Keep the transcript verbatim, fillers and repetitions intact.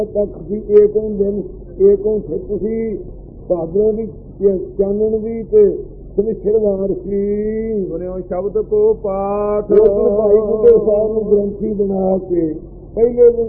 ਤੱਕ ਵੀ ਏਕੋਂ ਦਿਨ ਏਕੋਂ ਸੇ ਤੁਸੀਂ ਭਾਦਰੋਂ ਦੀ ਚਾਨਣ ਦੀ ਤੇ ਸ਼ਨਿਚਰਵਾਰ ਸੀ। ਸੁਣਿਓ ਸ਼ਬਦ ਕੋ ਪਾਠ ਭਾਈ ਬੁੱਢੇ ਸਾਹਿਬ ਨੂੰ ਗ੍ਰੰਥੀ ਬਣਾ ਕੇ ਪਹਿਲੇ ਦਿਨ